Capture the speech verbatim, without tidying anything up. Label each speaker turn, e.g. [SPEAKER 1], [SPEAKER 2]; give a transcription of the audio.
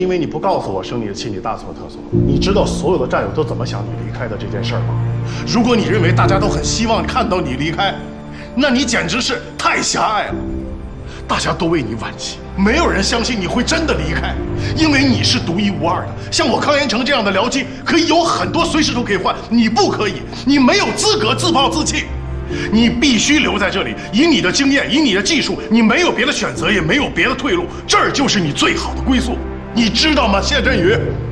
[SPEAKER 1] 因为你不告诉我生你的气，你大错特错。你知道所有的战友都怎么想你离开的这件事儿吗？如果你认为大家都很希望看到你离开，那你简直是太狭隘了。大家都为你惋惜，没有人相信你会真的离开，因为你是独一无二的。像我康延成这样的僚机，可以有很多，随时都可以换，你不可以，你没有资格自暴自弃。你必须留在这里，以你的经验，以你的技术，你没有别的选择，也没有别的退路，这儿就是你最好的归宿。你知道吗，谢振宇？